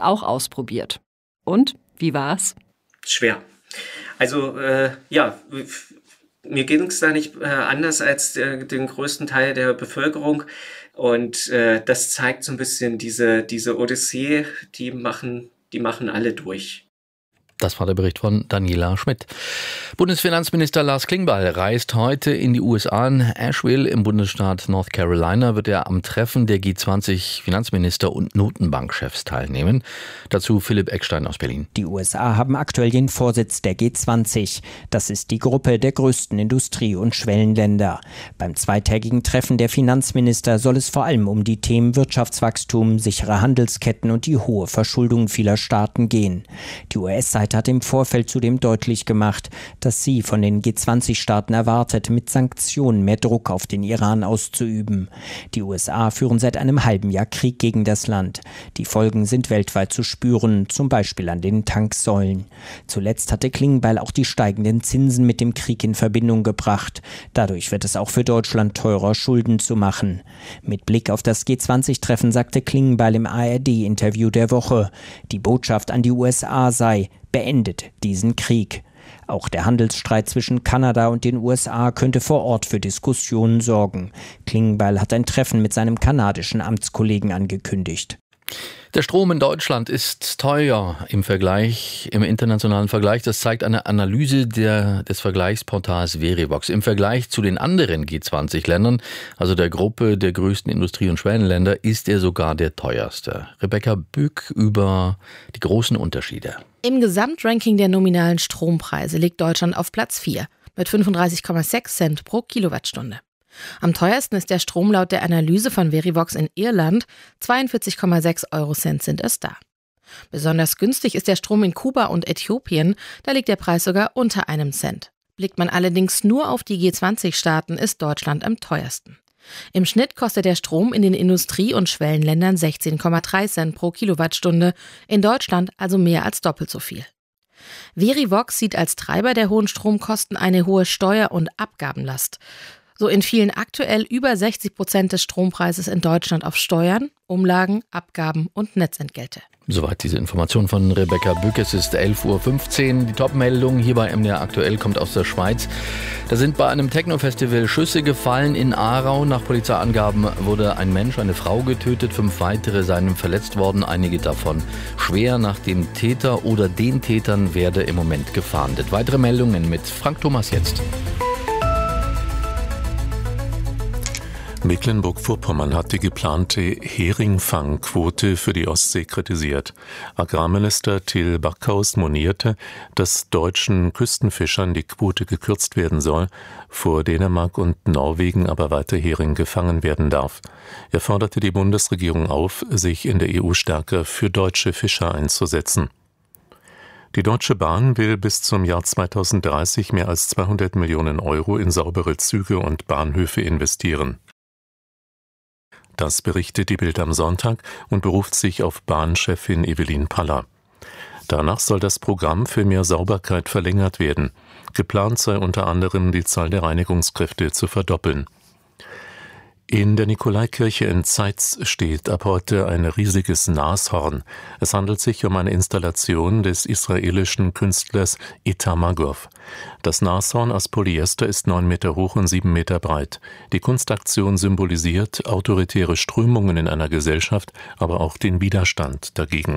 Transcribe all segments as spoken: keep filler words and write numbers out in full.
auch ausprobiert. Und, wie war's? Schwer. Also, äh, ja, mir ging es da nicht äh, anders als äh, den größten Teil der Bevölkerung. Und äh, das zeigt so ein bisschen diese, diese Odyssee, die machen, die machen alle durch. Das war der Bericht von Daniela Schmidt. Bundesfinanzminister Lars Klingbeil reist heute in die U S A. In Asheville im Bundesstaat North Carolina wird er am Treffen der G zwanzig Finanzminister und Notenbankchefs teilnehmen. Dazu Philipp Eckstein aus Berlin. Die U S A haben aktuell den Vorsitz der G zwanzig. Das ist die Gruppe der größten Industrie- und Schwellenländer. Beim zweitägigen Treffen der Finanzminister soll es vor allem um die Themen Wirtschaftswachstum, sichere Handelsketten und die hohe Verschuldung vieler Staaten gehen. Die U S-Seite hat im Vorfeld zudem deutlich gemacht, dass sie von den G zwanzig Staaten erwartet, mit Sanktionen mehr Druck auf den Iran auszuüben. Die U S A führen seit einem halben Jahr Krieg gegen das Land. Die Folgen sind weltweit zu spüren, zum Beispiel an den Tanksäulen. Zuletzt hatte Klingbeil auch die steigenden Zinsen mit dem Krieg in Verbindung gebracht. Dadurch wird es auch für Deutschland teurer, Schulden zu machen. Mit Blick auf das G zwanzig-Treffen sagte Klingbeil im A R D-Interview der Woche, die Botschaft an die U S A sei: Beendet diesen Krieg. Auch der Handelsstreit zwischen Kanada und den U S A könnte vor Ort für Diskussionen sorgen. Klingbeil hat ein Treffen mit seinem kanadischen Amtskollegen angekündigt. Der Strom in Deutschland ist teuer im Vergleich, im internationalen Vergleich. Das zeigt eine Analyse der, des Vergleichsportals Verivox. Im Vergleich zu den anderen G zwanzig Ländern, also der Gruppe der größten Industrie- und Schwellenländer, ist er sogar der teuerste. Rebecca Bück über die großen Unterschiede. Im Gesamtranking der nominalen Strompreise liegt Deutschland auf Platz vier mit fünfunddreißig Komma sechs Cent pro Kilowattstunde. Am teuersten ist der Strom laut der Analyse von Verivox in Irland, zweiundvierzig Komma sechs Eurocent sind es da. Besonders günstig ist der Strom in Kuba und Äthiopien, da liegt der Preis sogar unter einem Cent. Blickt man allerdings nur auf die G zwanzig Staaten, ist Deutschland am teuersten. Im Schnitt kostet der Strom in den Industrie- und Schwellenländern sechzehn Komma drei Cent pro Kilowattstunde, in Deutschland also mehr als doppelt so viel. Verivox sieht als Treiber der hohen Stromkosten eine hohe Steuer- und Abgabenlast. So in vielen aktuell über sechzig Prozent des Strompreises in Deutschland auf Steuern, Umlagen, Abgaben und Netzentgelte. Soweit diese Information von Rebecca Bück. Es ist elf Uhr fünfzehn. Die Top-Meldung hier bei M D R Aktuell kommt aus der Schweiz. Da sind bei einem Techno-Festival Schüsse gefallen in Aarau. Nach Polizeiangaben wurde ein Mensch, eine Frau getötet. Fünf weitere seien verletzt worden. Einige davon schwer. Nach dem Täter oder den Tätern werde im Moment gefahndet. Weitere Meldungen mit Frank Thomas jetzt. Mecklenburg-Vorpommern hat die geplante Heringfangquote für die Ostsee kritisiert. Agrarminister Till Backhaus monierte, dass deutschen Küstenfischern die Quote gekürzt werden soll, vor Dänemark und Norwegen aber weiter Hering gefangen werden darf. Er forderte die Bundesregierung auf, sich in der E U stärker für deutsche Fischer einzusetzen. Die Deutsche Bahn will bis zum Jahr zweitausenddreißig mehr als zweihundert Millionen Euro in saubere Züge und Bahnhöfe investieren. Das berichtet die Bild am Sonntag und beruft sich auf Bahnchefin Evelyn Paller. Danach soll das Programm für mehr Sauberkeit verlängert werden. Geplant sei unter anderem, die Zahl der Reinigungskräfte zu verdoppeln. In der Nikolaikirche in Zeitz steht ab heute ein riesiges Nashorn. Es handelt sich um eine Installation des israelischen Künstlers Itamagov. Das Nashorn aus Polyester ist neun Meter hoch und sieben Meter breit. Die Kunstaktion symbolisiert autoritäre Strömungen in einer Gesellschaft, aber auch den Widerstand dagegen.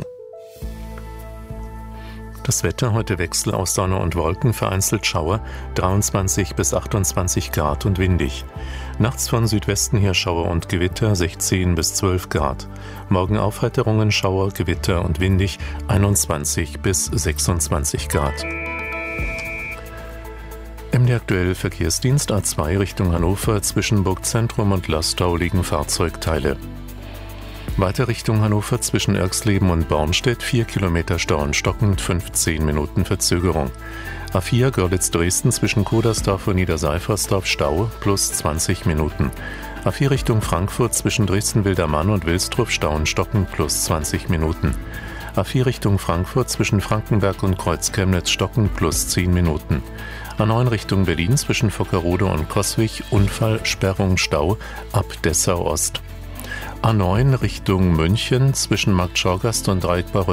Das Wetter heute Wechsel aus Sonne und Wolken, vereinzelt Schauer, dreiundzwanzig bis achtundzwanzig Grad und windig. Nachts von Südwesten her Schauer und Gewitter, sechzehn bis zwölf Grad. Morgen Aufheiterungen, Schauer, Gewitter und windig, einundzwanzig bis sechsundzwanzig Grad. M D Aktuell Verkehrsdienst A zwei Richtung Hannover, zwischen Burgzentrum und Lastau liegen Fahrzeugteile. Weiter Richtung Hannover zwischen Erxleben und Bornstedt, vier Kilometer Stau und stockend, fünfzehn Minuten Verzögerung. A vier Görlitz-Dresden zwischen Kodersdorf und Niederseifersdorf Stau, plus zwanzig Minuten. A vier Richtung Frankfurt zwischen Dresden-Wildermann und Wilsdruff Stau und stockend, plus zwanzig Minuten. A vier Richtung Frankfurt zwischen Frankenberg und Kreuz-Chemnitz stockend, plus zehn Minuten. A neun Richtung Berlin zwischen Fockerode und Coswig, Unfall, Sperrung, Stau, ab Dessau Ost. A neun Richtung München zwischen Markt Schorgast und Dreieckbauer